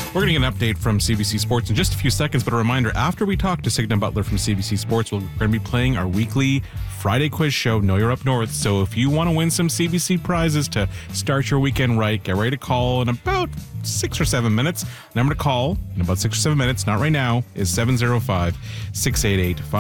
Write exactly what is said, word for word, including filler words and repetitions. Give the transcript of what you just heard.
We're going to get an update from C B C Sports in just a few seconds, but a reminder, after we talk to Signa Butler from C B C Sports, we're going to be playing our weekly Friday quiz show, Know You're Up North. So if you want to win some C B C prizes to start your weekend right, get ready to call in about six or seven minutes. Number to call in about six or seven minutes, not right now, is seven oh five, six eight eight, five